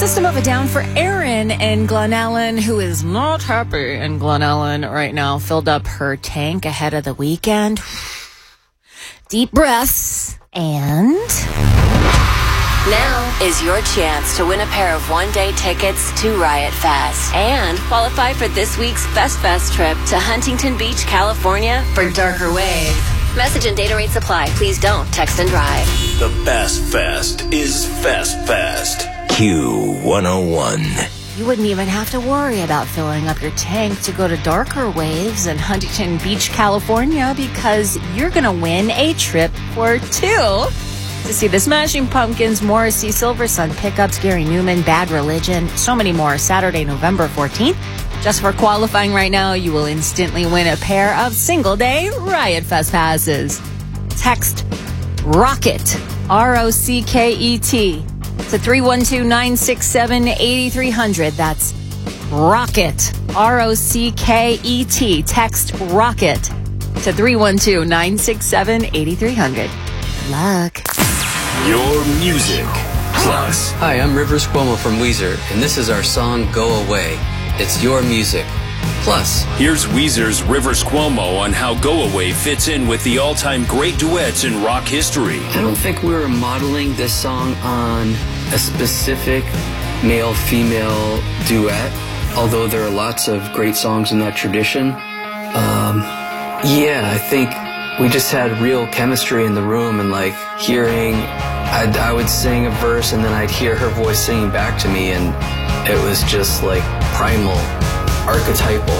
System of a Down for Erin in Glen Ellen, who is not happy in Glen Ellen right now. Filled up her tank ahead of the weekend. Deep breaths. And now is your chance to win a pair of one-day tickets to Riot Fest and qualify for this week's Fest trip to Huntington Beach, California for Darker Wave. Message and data rates apply. Please don't text and drive. The best fest is Fest. Q101. You wouldn't even have to worry about filling up your tank to go to Darker Waves in Huntington Beach, California, because you're going to win a trip for two to see the Smashing Pumpkins, Morrissey, Silversun Pickups, Gary Newman, Bad Religion, so many more, Saturday, November 14th. Just for qualifying right now, you will instantly win a pair of single-day Riot Fest passes. Text ROCKET, ROCKET, to 312-967-8300. That's ROCKET, ROCKET. Text ROCKET to 312-967-8300. Good luck. Your music plus. Hi, I'm Rivers Cuomo from Weezer, and this is our song Go Away. It's your music plus. Here's Weezer's Rivers Cuomo on how Go Away fits in with the all-time great duets in rock history. I don't think we were modeling this song on a specific male-female duet, although there are lots of great songs in that tradition. I think we just had real chemistry in the room, and like hearing, I would sing a verse and then I'd hear her voice singing back to me, and it was just like primal, archetypal.